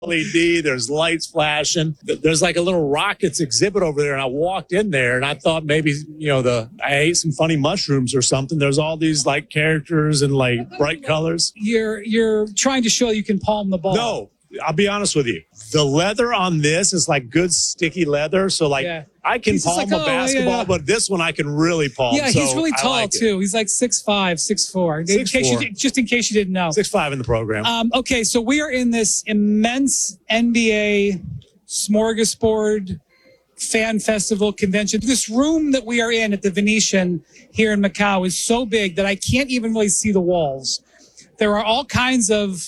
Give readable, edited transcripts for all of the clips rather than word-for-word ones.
LED. There's lights flashing. There's like a little rockets exhibit over there. And I walked in there and I thought maybe, I ate some funny mushrooms or something. There's all these like characters and like bright colors. You're trying to show you can palm the ball. No, I'll be honest with you. The leather on this is like good sticky leather. So like I can palm a basketball, but this one I can really palm. Yeah, he's really tall too. He's like 6'5", 6'4". Just in case you didn't know. 6'5" in the program. Okay, so we are in this immense NBA smorgasbord fan festival convention. This room that we are in at the Venetian here in Macau is so big that I can't even really see the walls. There are all kinds of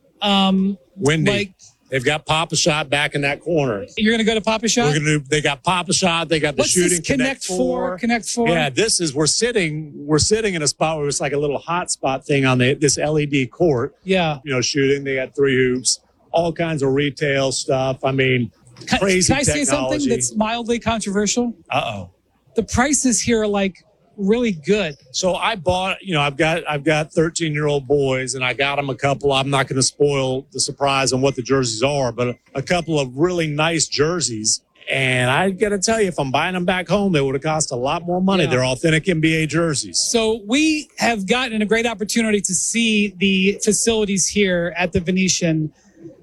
Windy. They've got Pop-A-Shot back in that corner. You're going to go to Pop-A-Shot? They got Pop-A-Shot. They got the shooting Connect Four. Connect Four. Yeah, we're sitting in a spot where it's like a little hot spot thing on this LED court. Yeah. Shooting. They got 3 hoops, all kinds of retail stuff. I mean, crazy technology. Can I say something that's mildly controversial? Uh-oh. The prices here are like really good. So I bought, I've got 13-year-old boys and I got them a couple. I'm not going to spoil the surprise on what the jerseys are, but a couple of really nice jerseys. And I got to tell you, if I'm buying them back home, they would have cost a lot more money. Yeah. They're authentic NBA jerseys. So we have gotten a great opportunity to see the facilities here at the Venetian.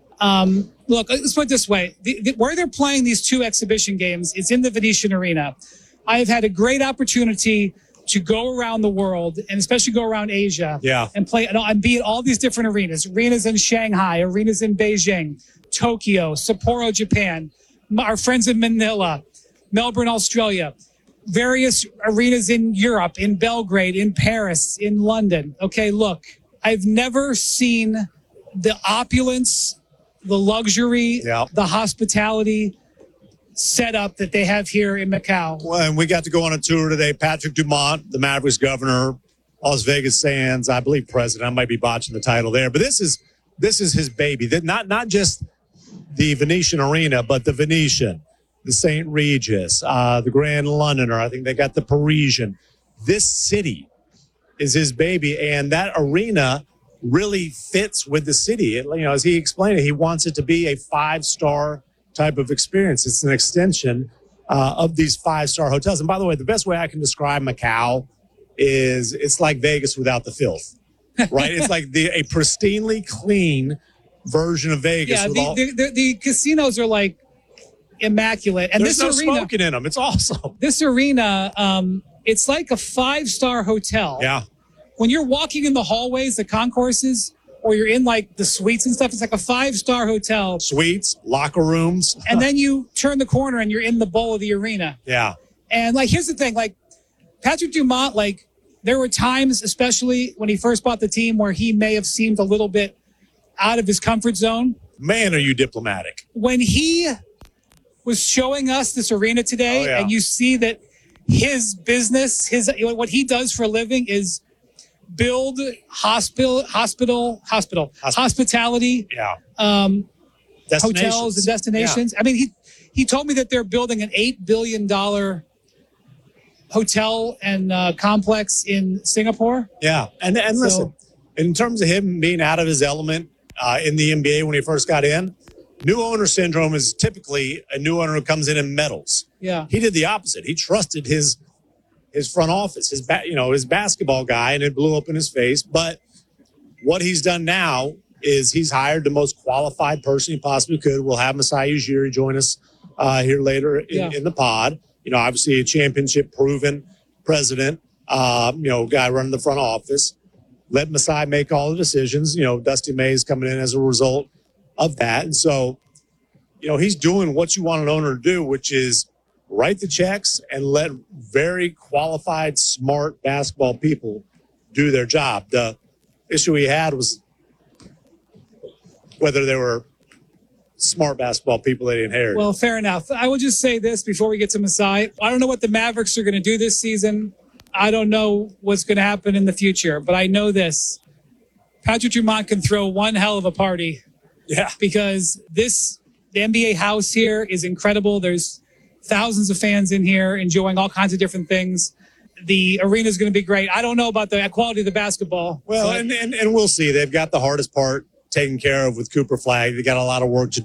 Look, let's put it this way. Where they're playing these 2 exhibition games is in the Venetian Arena. I have had a great opportunity to go around the world and especially go around Asia and play and be at all these different arenas in Shanghai, arenas in Beijing, Tokyo, Sapporo, Japan, our friends in Manila, Melbourne, Australia, various arenas in Europe, in Belgrade, in Paris, in London. Okay, look, I've never seen the opulence, the luxury, the hospitality setup that they have here in Macau. Well, and we got to go on a tour today. Patrick Dumont, the Mavericks governor, Las Vegas Sands, I believe president. I might be botching the title there, but this is his baby. Not just the Venetian Arena, but the Venetian, the St. Regis, the Grand Londoner. I think they got the Parisian. This city is his baby, and that arena really fits with the city. As he explained it, he wants it to be a 5-star type of experience. It's an extension of these 5-star hotels. And by the way, the best way I can describe Macau is it's like Vegas without the filth, right? It's like a pristinely clean version of Vegas. Yeah, the casinos are like immaculate. And there's no smoking in them. It's awesome. This arena, it's like a 5-star hotel. Yeah. When you're walking in the hallways, the concourses, or you're in like the suites and stuff, it's like a 5-star hotel. Suites, locker rooms. And then you turn the corner and you're in the bowl of the arena. Yeah. And like, here's the thing, like Patrick Dumont, like there were times, especially when he first bought the team, where he may have seemed a little bit out of his comfort zone. Man, are you diplomatic. When he was showing us this arena today, and you see that his business, what he does for a living is build hospitality, hotels and destinations. Yeah. I mean, he told me that they're building an $8 billion hotel and complex in Singapore. Yeah. And listen, in terms of him being out of his element in the NBA when he first got in, new owner syndrome is typically a new owner who comes in and meddles. Yeah. He did the opposite. He trusted his front office, his basketball guy, and it blew up in his face. But what he's done now is he's hired the most qualified person he possibly could. We'll have Masai Ujiri join us here later in the pod. Obviously a championship proven president, guy running the front office. Let Masai make all the decisions. Dusty May is coming in as a result of that. And so, he's doing what you want an owner to do, which is write the checks and let very qualified, smart basketball people do their job. The issue he had was whether they were smart basketball people that he inherited. Well, fair enough. I will just say this before we get to Masai. I don't know what the Mavericks are going to do this season. I don't know what's going to happen in the future, but I know this. Patrick Dumont can throw one hell of a party. Yeah. Because the NBA house here is incredible. There's thousands of fans in here enjoying all kinds of different things. The arena is going to be great. I don't know about the quality of the basketball. Well, and we'll see. They've got the hardest part taken care of with Cooper Flagg. They got a lot of work to